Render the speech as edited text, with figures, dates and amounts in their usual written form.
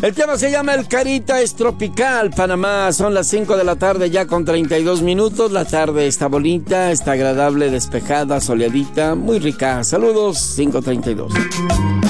El tema se llama El Carita es Tropical, Panamá. Son las 5 de la tarde ya con 32 minutos. La tarde está bonita, está agradable, despejada, soleadita, muy rica. Saludos, 5:32.